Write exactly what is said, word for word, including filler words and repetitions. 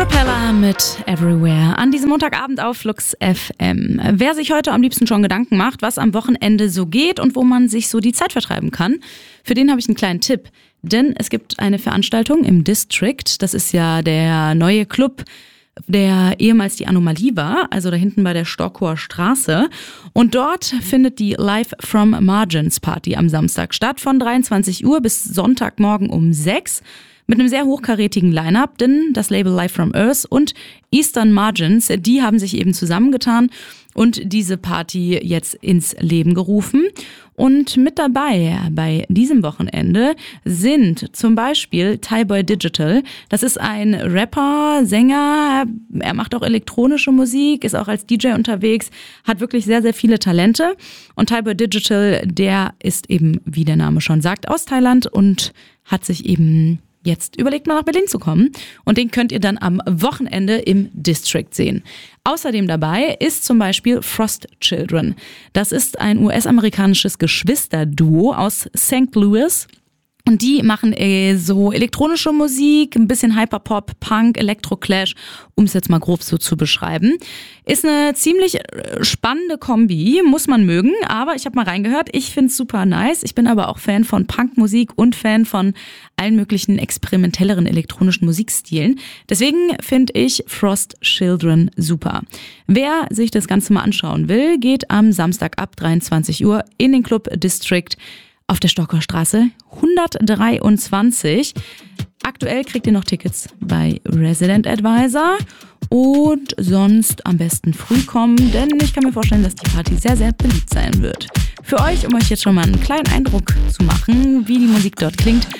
Propeller mit Everywhere an diesem Montagabend auf Flux F M. Wer sich heute am liebsten schon Gedanken macht, was am Wochenende so geht und wo man sich so die Zeit vertreiben kann, für den habe ich einen kleinen Tipp. Denn es gibt eine Veranstaltung im District, das ist ja der neue Club, der ehemals die Anomalie war, also da hinten bei der Storkower Straße. Und dort findet die Live from Margins Party am Samstag statt, von dreiundzwanzig Uhr bis Sonntagmorgen um sechs. Mit einem sehr hochkarätigen Line-Up, denn das Label Live from Earth und Eastern Margins, die haben sich eben zusammengetan und diese Party jetzt ins Leben gerufen. Und mit dabei bei diesem Wochenende sind zum Beispiel Tyboy Digital. Das ist ein Rapper, Sänger, er macht auch elektronische Musik, ist auch als D J unterwegs, hat wirklich sehr, sehr viele Talente. Und Tyboy Digital, der ist eben, wie der Name schon sagt, aus Thailand und hat sich eben jetzt überlegt, mal nach Berlin zu kommen. Und den könnt ihr dann am Wochenende im District sehen. Außerdem dabei ist zum Beispiel Frost Children. Das ist ein U S-amerikanisches Geschwisterduo aus Sankt Louis. Und die machen äh, so elektronische Musik, ein bisschen Hyperpop, Punk, Electroclash, um es jetzt mal grob so zu beschreiben. Ist eine ziemlich spannende Kombi, muss man mögen, aber ich habe mal reingehört, ich find's super nice. Ich bin aber auch Fan von Punkmusik und Fan von allen möglichen experimentelleren elektronischen Musikstilen. Deswegen finde ich Frost Children super. Wer sich das Ganze mal anschauen will, geht am Samstag ab dreiundzwanzig Uhr in den Club District auf der Storkower Straße hundertdreiundzwanzig. Aktuell kriegt ihr noch Tickets bei Resident Advisor und sonst am besten früh kommen, denn ich kann mir vorstellen, dass die Party sehr, sehr beliebt sein wird. Für euch, um euch jetzt schon mal einen kleinen Eindruck zu machen, wie die Musik dort klingt,